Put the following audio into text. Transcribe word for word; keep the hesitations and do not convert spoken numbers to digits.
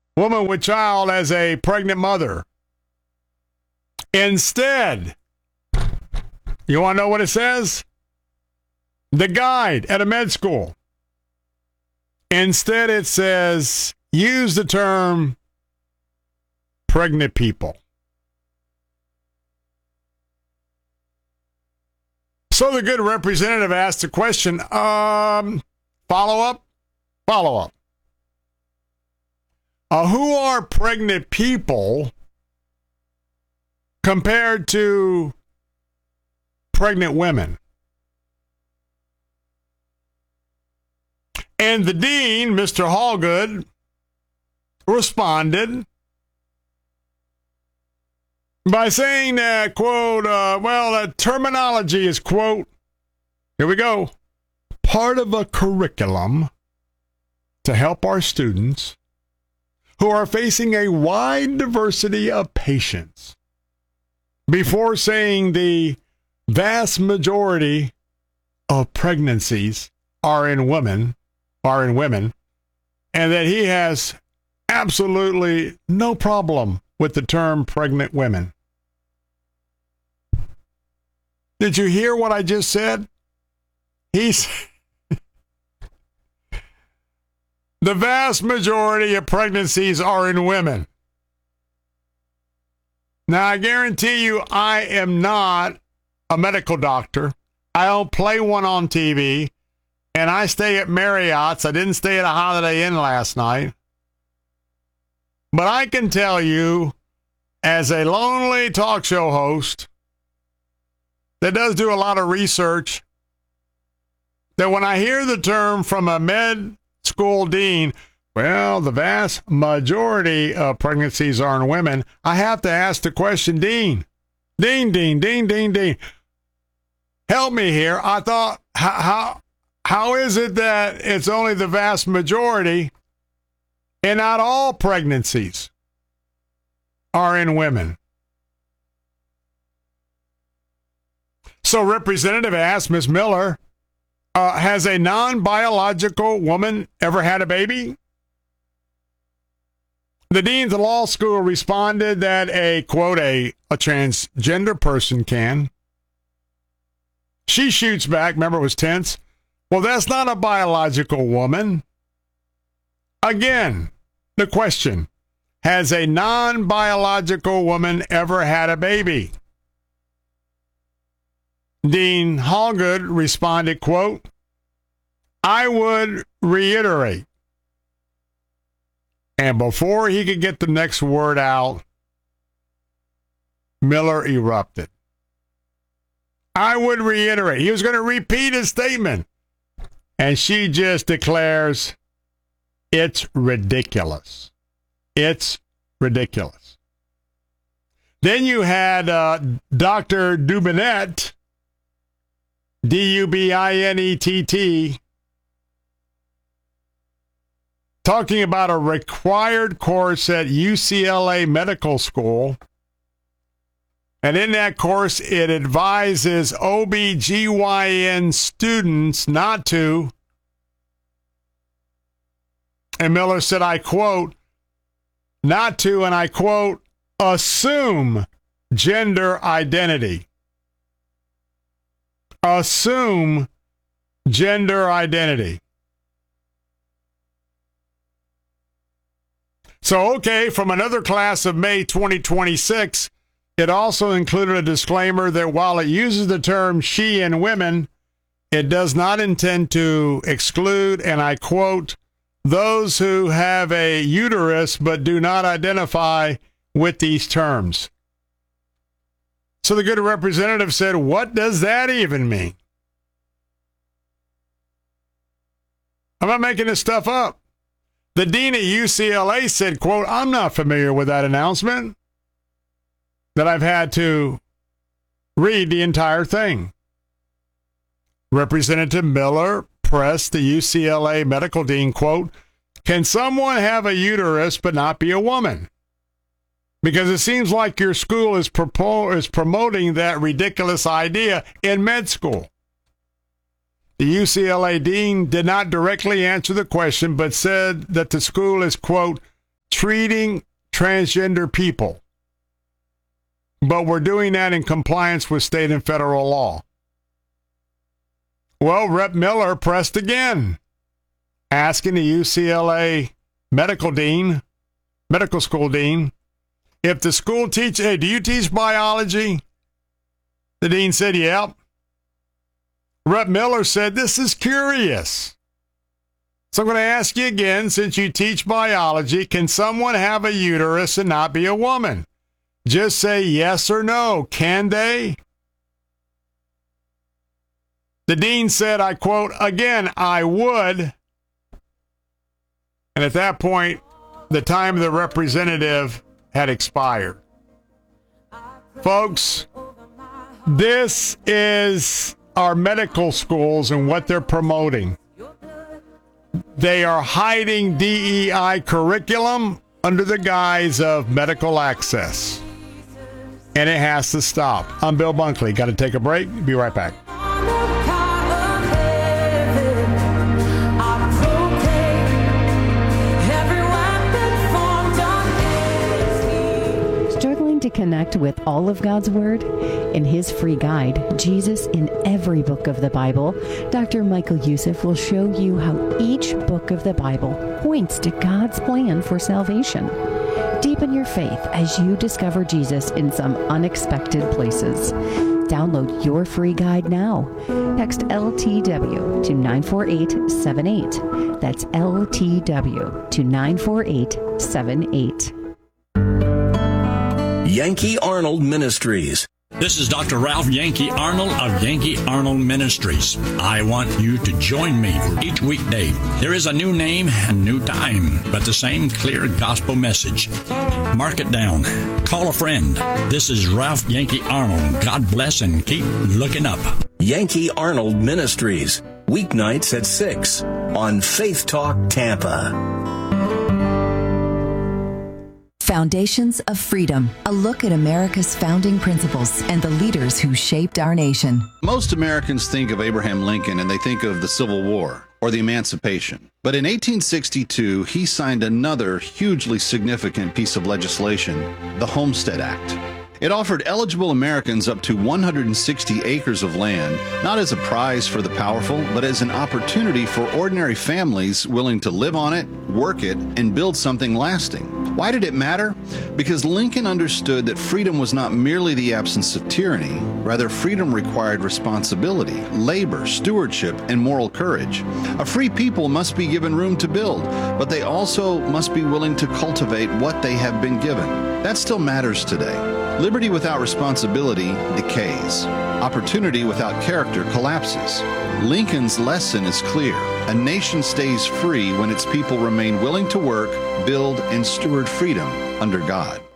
woman with child as a pregnant mother. Instead, you want to know what it says? The guide at a med school. Instead, it says, use the term pregnant people. So the good representative asked the question, um, follow up, follow up. Uh, who are pregnant people compared to pregnant women? And the dean, Mister Hallgood, responded by saying that, quote, uh, well, the terminology is, quote, here we go, part of a curriculum to help our students who are facing a wide diversity of patients, before saying the vast majority of pregnancies are in women, are in women, and that he has absolutely no problem with the term pregnant women. Did you hear what I just said? He's the vast majority of pregnancies are in women. Now, I guarantee you, I am not a medical doctor. I don't play one on T V, and I stay at Marriott's. I didn't stay at a Holiday Inn last night. But I can tell you, as a lonely talk show host that does do a lot of research, that when I hear the term from a med school dean, well, the vast majority of pregnancies are in women, I have to ask the question, Dean, Dean, Dean, Dean, Dean, Dean, help me here. I thought, how, how, how is it that it's only the vast majority and not all pregnancies are in women? So Representative asked Miz Miller, uh, has a non-biological woman ever had a baby? The dean of the law school responded that a, quote, a, a transgender person can. She shoots back, remember it was tense, well, that's not a biological woman. Again, the question, has a non-biological woman ever had a baby? Dean Hallgood responded, quote, I would reiterate. And before he could get the next word out, Miller erupted. I would reiterate. He was going to repeat his statement. And she just declares, it's ridiculous. It's ridiculous. Then you had uh, Doctor Dubinett, D U B I N E T T, talking about a required course at U C L A Medical School. And in that course, it advises O B G Y N students not to, and Miller said, I quote, not to, and I quote, assume gender identity. Assume gender identity. So, okay, from another class of May twenty twenty-six, it also included a disclaimer that while it uses the term she and women, it does not intend to exclude, and I quote, those who have a uterus but do not identify with these terms. So the good representative said, what does that even mean? I'm not making this stuff up. The dean at U C L A said, quote, I'm not familiar with that announcement, that I've had to read the entire thing. Representative Miller pressed the U C L A medical dean, quote, can someone have a uterus but not be a woman? Because it seems like your school is, propo- is promoting that ridiculous idea in med school. The U C L A dean did not directly answer the question, but said that the school is, quote, treating transgender people. But we're doing that in compliance with state and federal law. Well, Rep Miller pressed again, asking the U C L A medical dean, medical school dean, if the school teach, hey, do you teach biology? The dean said, yep. Rep Miller said, this is curious. So I'm going to ask you again, since you teach biology, can someone have a uterus and not be a woman? Just say yes or no. Can they? The dean said, I quote, again, I would. And at that point, the time of the representative had expired. Folks, this is our medical schools and what they're promoting. They are hiding D E I curriculum under the guise of medical access. And it has to stop. I'm Bill Bunkley. Got to take a break. Be right back. To connect with all of God's Word? In his free guide, Jesus in Every Book of the Bible, Doctor Michael Youssef will show you how each book of the Bible points to God's plan for salvation. Deepen your faith as you discover Jesus in some unexpected places. Download your free guide now. Text L T W to nine four eight seven eight. That's L T W to nine four eight seven eight. Yankee Arnold Ministries. This is Doctor Ralph Yankee Arnold of Yankee Arnold Ministries. I want you to join me for each weekday. There is a new name and new time, but the same clear gospel message. Mark it down. Call a friend. This is Ralph Yankee Arnold. God bless and keep looking up. Yankee Arnold Ministries. Weeknights at six on Faith Talk Tampa. Foundations of Freedom, a look at America's founding principles and the leaders who shaped our nation. Most Americans think of Abraham Lincoln and they think of the Civil War or the Emancipation. But in eighteen sixty-two, he signed another hugely significant piece of legislation, the Homestead Act. It offered eligible Americans up to one hundred sixty acres of land, not as a prize for the powerful, but as an opportunity for ordinary families willing to live on it, work it, and build something lasting. Why did it matter? Because Lincoln understood that freedom was not merely the absence of tyranny, rather freedom required responsibility, labor, stewardship, and moral courage. A free people must be given room to build, but they also must be willing to cultivate what they have been given. That still matters today. Liberty without responsibility decays. Opportunity without character collapses. Lincoln's lesson is clear. A nation stays free when its people remain willing to work, build, and steward freedom under God.